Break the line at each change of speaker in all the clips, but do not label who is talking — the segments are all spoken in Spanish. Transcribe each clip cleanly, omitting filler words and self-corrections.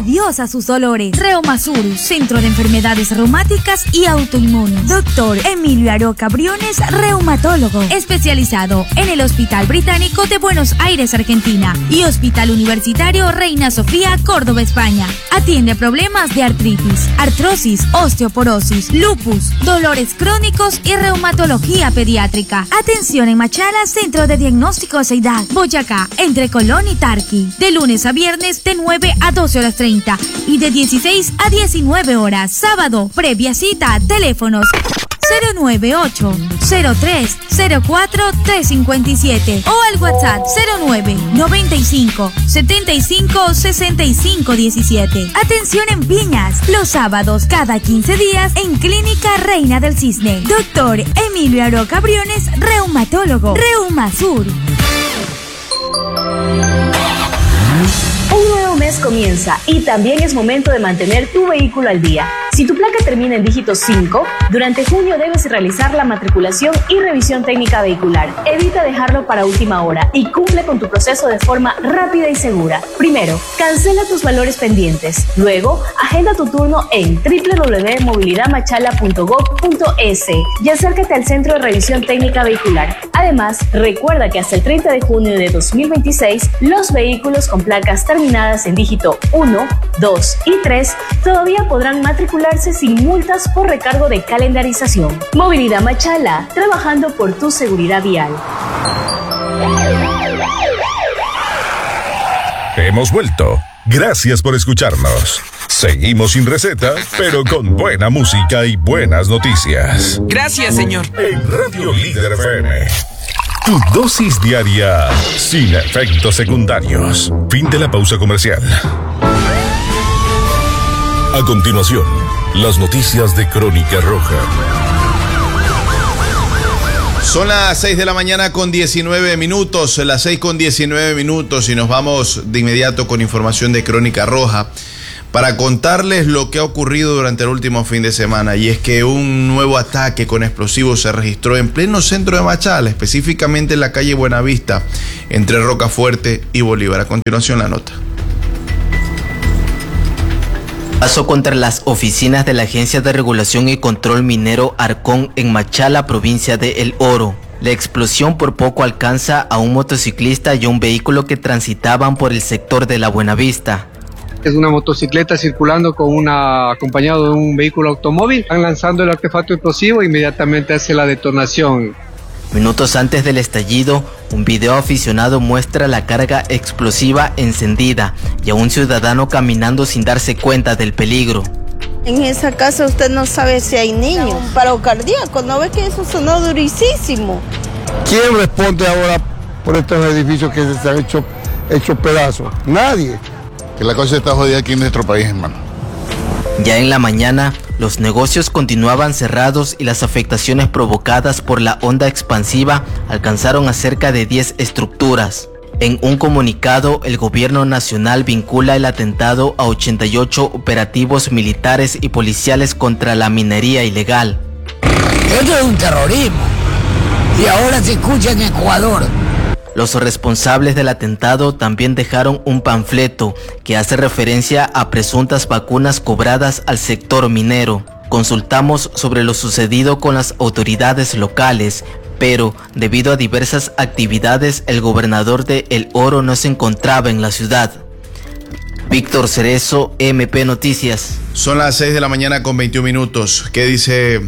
adiós a sus dolores. Reumasur, Centro de Enfermedades Reumáticas y Autoinmunes. Doctor Emilio Aroca Briones, reumatólogo, especializado en el Hospital Británico de Buenos Aires, Argentina, y Hospital Universitario Reina Sofía, Córdoba, España. Atiende problemas de artritis, artrosis, osteoporosis, lupus, dolores crónicos y reumatología pediátrica. Atención en Machala, Centro de Diagnóstico Seidad, Boyacá, entre Colón y Tarqui. De lunes a viernes de 9 a 12:30 y de 16 a 19 horas. Sábado, previa cita, teléfonos 098-03-04-357 o al WhatsApp 09-95-75-65-17. Atención en Piñas, los sábados cada 15 días en Clínica Reina del Cisne. Doctor Emilio Aroca Briones, reumatólogo. Reumasur.
Un nuevo mes comienza y también es momento de mantener tu vehículo al día. Si tu placa termina en dígito 5, durante junio debes realizar la matriculación y revisión técnica vehicular. Evita dejarlo para última hora y cumple con tu proceso de forma rápida y segura. Primero, cancela tus valores pendientes. Luego, agenda tu turno en www.movilidadmachala.gov.es y acércate al Centro de Revisión Técnica Vehicular. Además, recuerda que hasta el 30 de junio de 2026, los vehículos con placas terminadas en dígito 1, 2 y 3 todavía podrán matricularse sin multas por recargo de calendarización. Movilidad Machala, trabajando por tu seguridad vial.
Hemos vuelto. Gracias por escucharnos. Seguimos sin receta, pero con buena música y buenas noticias.
Gracias, señor.
En Radio Líder FM. Tu dosis diaria sin efectos secundarios. Fin de la pausa comercial. A continuación, las noticias de Crónica Roja.
Son las 6 de la mañana con 19 minutos, las 6 con 19 minutos y nos vamos de inmediato con información de Crónica Roja para contarles lo que ha ocurrido durante el último fin de semana, y es que un nuevo ataque con explosivos se registró en pleno centro de Machala, específicamente en la calle Buenavista, entre Rocafuerte y Bolívar. A continuación la nota.
Pasó contra las oficinas de la Agencia de Regulación y Control Minero Arcón en Machala, provincia de El Oro. La explosión por poco alcanza a un motociclista y a un vehículo que transitaban por el sector de la Buenavista.
Es una motocicleta circulando acompañado de un vehículo automóvil. Están lanzando el artefacto explosivo e inmediatamente hace la detonación.
Minutos antes del estallido, un video aficionado muestra la carga explosiva encendida y a un ciudadano caminando sin darse cuenta del peligro.
En esa casa usted no sabe si hay niños. Paro cardíaco, ¿no ve que eso sonó durísimo?
¿Quién responde ahora por estos edificios que se han hecho pedazos? Nadie.
Que la cosa está jodida aquí en nuestro país, hermano.
Ya en la mañana, los negocios continuaban cerrados y las afectaciones provocadas por la onda expansiva alcanzaron a cerca de 10 estructuras. En un comunicado, el gobierno nacional vincula el atentado a 88 operativos militares y policiales contra la minería ilegal.
Esto es un terrorismo y ahora se escucha en Ecuador.
Los responsables del atentado también dejaron un panfleto que hace referencia a presuntas vacunas cobradas al sector minero. Consultamos sobre lo sucedido con las autoridades locales, pero debido a diversas actividades, el gobernador de El Oro no se encontraba en la ciudad. Víctor Cerezo, MP Noticias.
Son las 6 de la mañana con 21 minutos. ¿Qué dice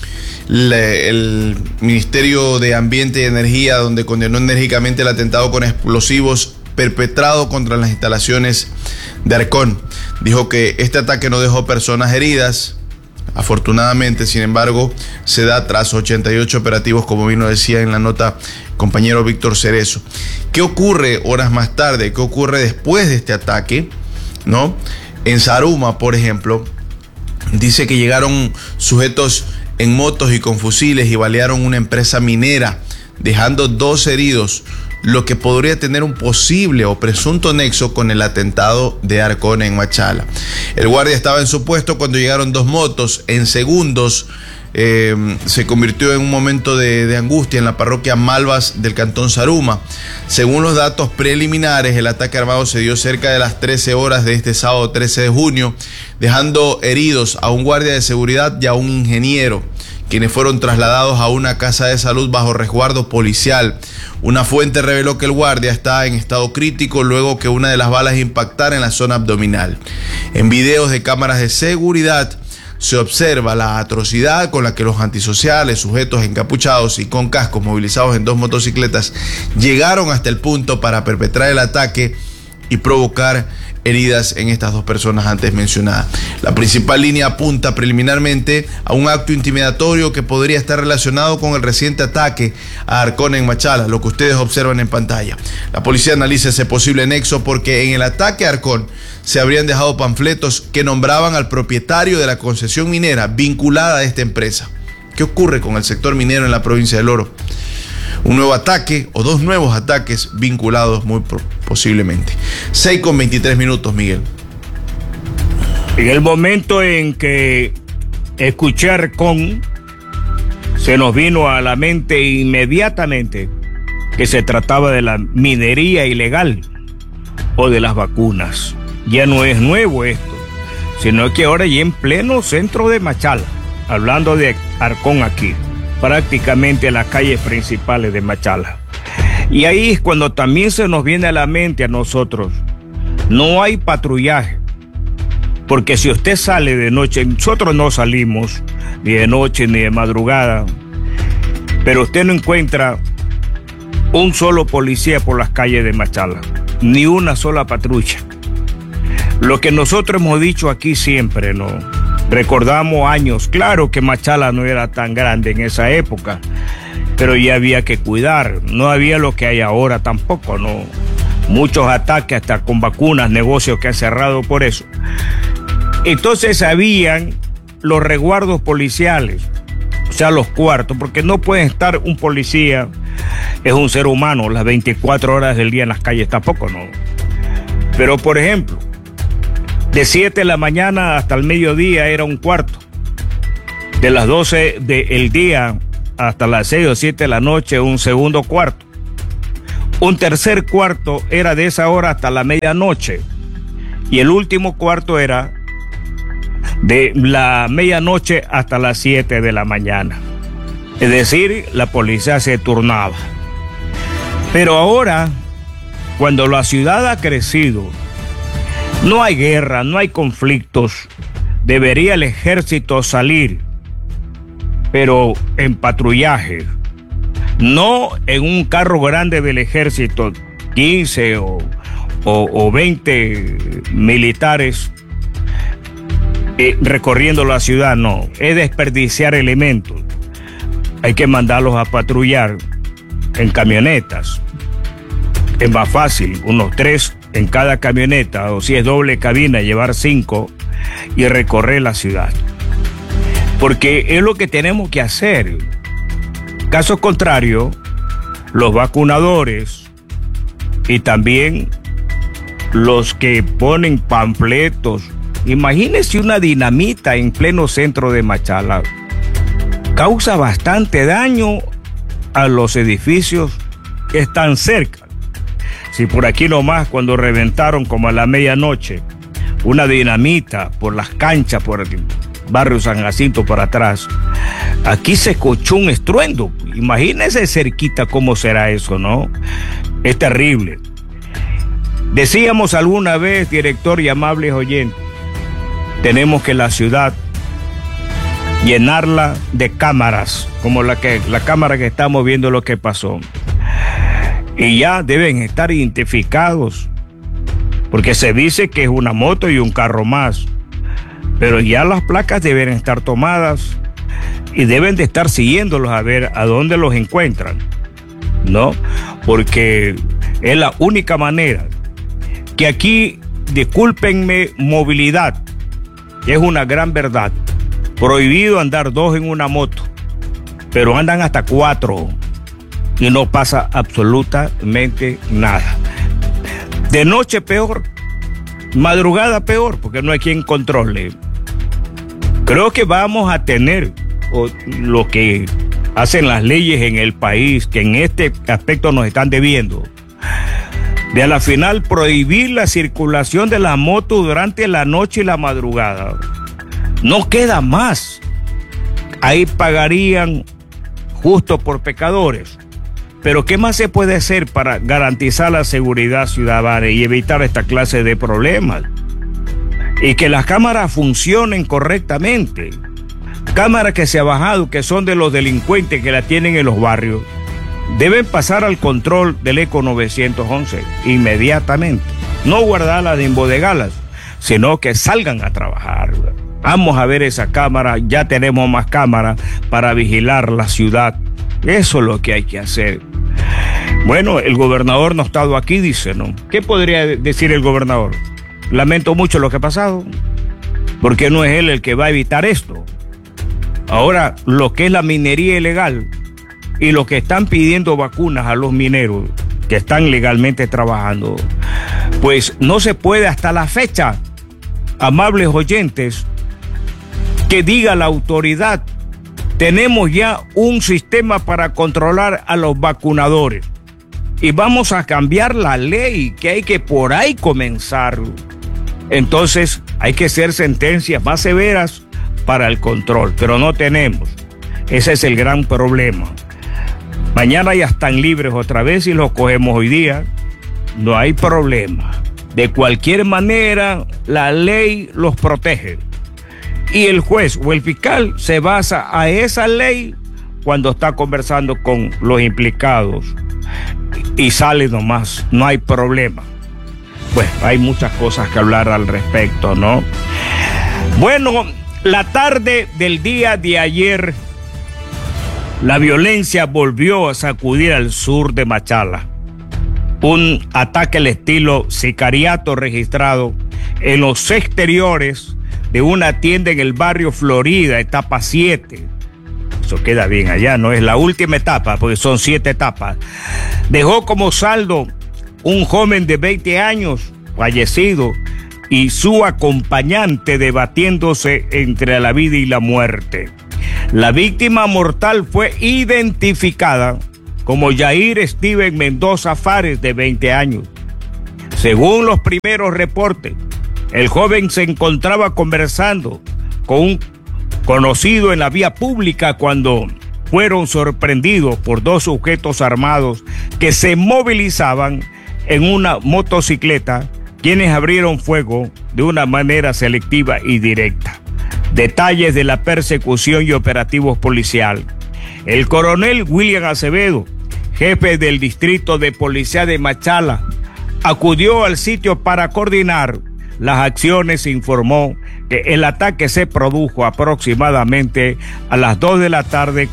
el Ministerio de Ambiente y Energía, donde condenó enérgicamente el atentado con explosivos perpetrado contra las instalaciones de Arcón? Dijo que este ataque no dejó personas heridas, afortunadamente. Sin embargo, se da tras 88 operativos, como bien lo decía en la nota compañero Víctor Cerezo. ¿Qué ocurre horas más tarde? ¿Qué ocurre después de este ataque? ¿No? En Zaruma, por ejemplo, dice que llegaron sujetos en motos y con fusiles y balearon una empresa minera, dejando 2 heridos, lo que podría tener un posible o presunto nexo con el atentado de Arcón en Machala. El guardia estaba en su puesto cuando llegaron 2 motos. En segundos se convirtió en un momento de angustia en la parroquia Malvas del cantón Zaruma. Según los datos preliminares, el ataque armado se dio cerca de las 13 horas de este sábado 13 de junio, dejando heridos a un guardia de seguridad y a un ingeniero, quienes fueron trasladados a una casa de salud bajo resguardo policial. Una fuente reveló que el guardia está en estado crítico luego que una de las balas impactara en la zona abdominal. En videos de cámaras de seguridad se observa la atrocidad con la que los antisociales, sujetos encapuchados y con cascos movilizados en 2 motocicletas, llegaron hasta el punto para perpetrar el ataque y provocar heridas en estas 2 personas antes mencionadas. La principal línea apunta preliminarmente a un acto intimidatorio que podría estar relacionado con el reciente ataque a Arcón en Machala, lo que ustedes observan en pantalla. La policía analiza ese posible nexo porque en el ataque a Arcón se habrían dejado panfletos que nombraban al propietario de la concesión minera vinculada a esta empresa. ¿Qué ocurre con el sector minero en la provincia del Oro? Un nuevo ataque o 2 nuevos ataques vinculados muy posiblemente. 6:23, Miguel.
En el momento en que escuché Arcón, se nos vino a la mente inmediatamente que se trataba de la minería ilegal o de las vacunas. Ya no es nuevo esto, sino que ahora ya en pleno centro de Machala, hablando de Arcón aquí, prácticamente en las calles principales de Machala. Y ahí es cuando también se nos viene a la mente a nosotros, no hay patrullaje, porque si usted sale de noche, nosotros no salimos ni de noche ni de madrugada, pero usted no encuentra un solo policía por las calles de Machala, ni una sola patrulla. Lo que nosotros hemos dicho aquí siempre, ¿no? Recordamos años, claro que Machala no era tan grande en esa época, pero ya había que cuidar, no había lo que hay ahora tampoco, ¿no? Muchos ataques hasta con vacunas, negocios que han cerrado por eso. Entonces habían los resguardos policiales, o sea, los cuartos, porque no puede estar un policía, es un ser humano, las 24 horas del día en las calles tampoco, ¿no? Pero, por ejemplo, de 7 de la mañana hasta el mediodía era un cuarto. De las 12 del día hasta las 6 o 7 de la noche, un segundo cuarto. Un tercer cuarto era de esa hora hasta la medianoche. Y el último cuarto era de la medianoche hasta las 7 de la mañana. Es decir, la policía se turnaba. Pero ahora, cuando la ciudad ha crecido, no hay guerra, no hay conflictos, debería el ejército salir, pero en patrullaje, no en un carro grande del ejército, 15 o 20 militares recorriendo la ciudad, no, es desperdiciar elementos. Hay que mandarlos a patrullar en camionetas, es más fácil, unos 3 en cada camioneta, o si es doble cabina, llevar 5 y recorrer la ciudad. Porque es lo que tenemos que hacer. Caso contrario, los vacunadores y también los que ponen panfletos, imagínense una dinamita en pleno centro de Machala, causa bastante daño a los edificios que están cerca. Si por aquí nomás, cuando reventaron como a la medianoche, una dinamita por las canchas, por el barrio San Jacinto para atrás, aquí se escuchó un estruendo. Imagínense cerquita cómo será eso, ¿no? Es terrible. Decíamos alguna vez, director y amables oyentes, tenemos que la ciudad llenarla de cámaras, como la cámara que estamos viendo lo que pasó. Y ya deben estar identificados, porque se dice que es una moto y un carro más, pero ya las placas deben estar tomadas y deben de estar siguiéndolos a ver a dónde los encuentran, ¿no? Porque es la única manera que aquí, discúlpenme, movilidad, que es una gran verdad, prohibido andar 2 en una moto, pero andan hasta 4 y no pasa absolutamente nada. De noche peor, madrugada peor, porque no hay quien controle. Creo que vamos a tener o los que hacen las leyes en el país, que en este aspecto nos están debiendo, de a la final prohibir la circulación de la moto durante la noche y la madrugada. No queda más. Ahí pagarían justo por pecadores. Pero ¿qué más se puede hacer para garantizar la seguridad ciudadana y evitar esta clase de problemas? Y que las cámaras funcionen correctamente. Cámaras que se ha bajado, que son de los delincuentes que la tienen en los barrios, deben pasar al control del ECO 911 inmediatamente. No guardarlas ni embodegarlas, sino que salgan a trabajar. Vamos a ver esa cámara, ya tenemos más cámaras para vigilar la ciudad. Eso es lo que hay que hacer. Bueno, el gobernador no ha estado aquí, dice, ¿no? ¿Qué podría decir el gobernador? Lamento mucho lo que ha pasado, porque no es él el que va a evitar esto. Ahora, lo que es la minería ilegal y lo que están pidiendo vacunas a los mineros que están legalmente trabajando, pues no se puede hasta la fecha, amables oyentes, que diga la autoridad, tenemos ya un sistema para controlar a los vacunadores y vamos a cambiar la ley, que hay que por ahí comenzar. Entonces hay que hacer sentencias más severas para el control, pero no tenemos. Ese es el gran problema. Mañana ya están libres otra vez y los cogemos hoy día. No hay problema. De cualquier manera, la ley los protege. Y el juez o el fiscal se basa a esa ley cuando está conversando con los implicados y sale nomás, no hay problema. Pues hay muchas cosas que hablar al respecto, ¿no? Bueno, la tarde del día de ayer, la violencia volvió a sacudir al sur de Machala. Un ataque al estilo sicariato registrado en los exteriores de una tienda en el barrio Florida, etapa 7. Eso queda bien allá, no es la última etapa, porque son 7 etapas. Dejó como saldo un joven de 20 años fallecido y su acompañante debatiéndose entre la vida y la muerte. La víctima mortal fue identificada como Yair Steven Mendoza Fares, de 20 años. Según los primeros reportes, el joven se encontraba conversando con un conocido en la vía pública cuando fueron sorprendidos por 2 sujetos armados que se movilizaban en una motocicleta, quienes abrieron fuego de una manera selectiva y directa. Detalles de la persecución y operativos policial. El coronel William Acevedo, jefe del distrito de policía de Machala, acudió al sitio para coordinar las acciones e informó que el ataque se produjo aproximadamente a las 2 de la tarde,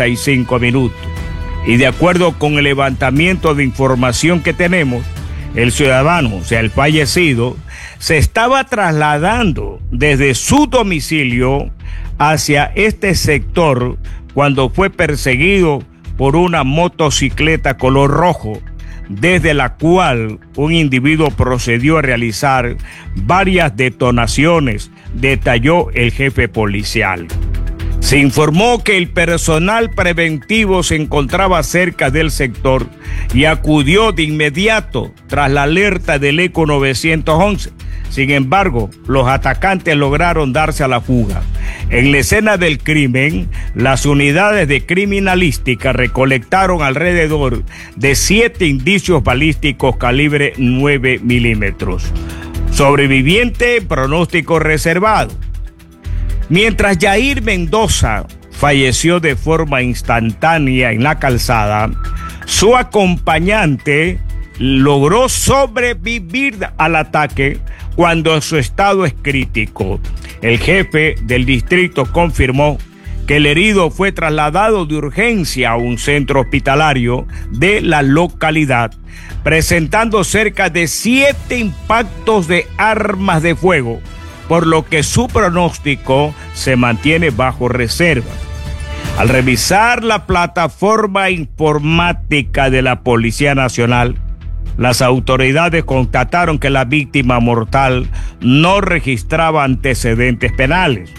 45 minutos. Y de acuerdo con el levantamiento de información que tenemos, el ciudadano, o sea, el fallecido, se estaba trasladando desde su domicilio hacia este sector cuando fue perseguido por una motocicleta color rojo, desde la cual un individuo procedió a realizar varias detonaciones, detalló el jefe policial. Se informó que el personal preventivo se encontraba cerca del sector y acudió de inmediato tras la alerta del ECO 911. Sin embargo, los atacantes lograron darse a la fuga. En la escena del crimen, las unidades de criminalística recolectaron alrededor de 7 indicios balísticos calibre 9 milímetros. Sobreviviente, pronóstico reservado. Mientras Yair Mendoza falleció de forma instantánea en la calzada, su acompañante logró sobrevivir al ataque cuando su estado es crítico. El jefe del distrito confirmó que el herido fue trasladado de urgencia a un centro hospitalario de la localidad, presentando cerca de 7 impactos de armas de fuego, por lo que su pronóstico se mantiene bajo reserva. Al revisar la plataforma informática de la Policía Nacional, las autoridades constataron que la víctima mortal no registraba antecedentes penales.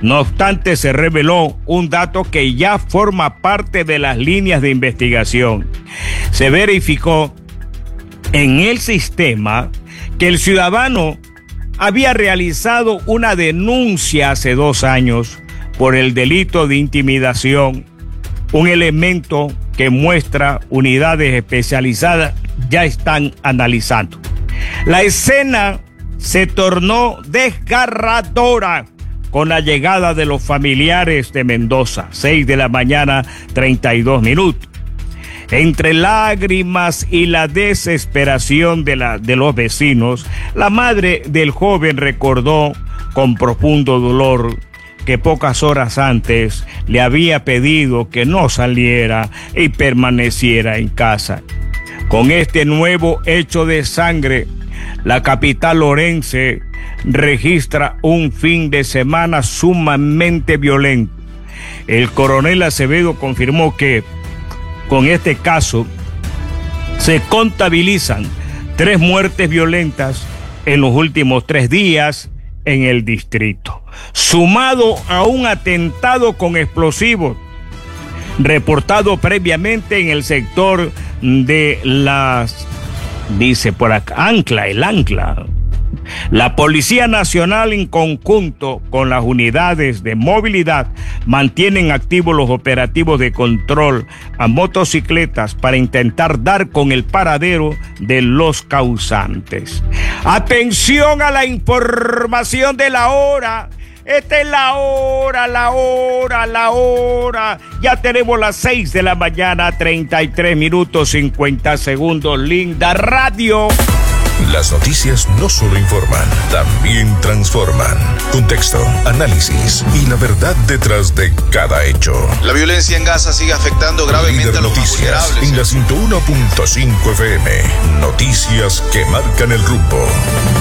No obstante, se reveló un dato que ya forma parte de las líneas de investigación. Se verificó en el sistema que el ciudadano había realizado una denuncia hace 2 años por el delito de intimidación, un elemento que muestra unidades especializadas ya están analizando. La escena se tornó desgarradora con la llegada de los familiares de Mendoza, 6 de la mañana, 32 minutos. Entre lágrimas y la desesperación de los vecinos, la madre del joven recordó con profundo dolor que pocas horas antes le había pedido que no saliera y permaneciera en casa. Con este nuevo hecho de sangre, la capital orense registra un fin de semana sumamente violento. El coronel Acevedo confirmó que con este caso se contabilizan 3 muertes violentas en los últimos 3 días en el distrito, sumado a un atentado con explosivos reportado previamente en el sector de las, dice por acá, el Ancla. La Policía Nacional, en conjunto con las unidades de movilidad, mantienen activos los operativos de control a motocicletas para intentar dar con el paradero de los causantes. Atención a la información de la hora. Esta es la hora. Ya tenemos las 6 de la mañana, 33 minutos, 50 segundos. Linda Radio.
Las noticias no solo informan, también transforman. Contexto, análisis y la verdad detrás de cada hecho.
La violencia en Gaza sigue afectando gravemente
Líder
a los
Noticias,
más vulnerables.
en la 101.5 FM. Noticias que marcan el rumbo.